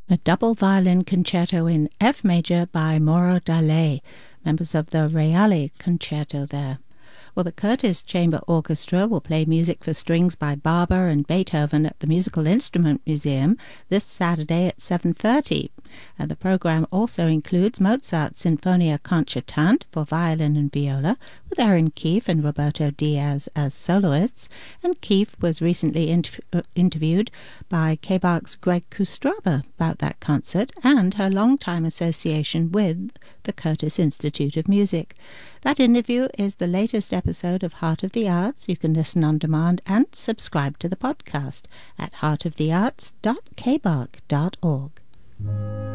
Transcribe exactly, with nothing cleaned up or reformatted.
A double violin concerto in F major by Mauro Dalle, members of the Reale Concerto there. Well, the Curtis Chamber Orchestra will play music for strings by Barber and Beethoven at the Musical Instrument Museum this Saturday at seven thirty. And the program also includes Mozart's Sinfonia Concertante for violin and viola, with Aaron Keefe and Roberto Diaz as soloists. And Keefe was recently inter- uh, interviewed by K B A R's Greg Kustraba about that concert and her long-time association with the Curtis Institute of Music. That interview is the latest episode of Heart of the Arts. You can listen on demand and subscribe to the podcast at heart of the arts dot k b a r c dot org.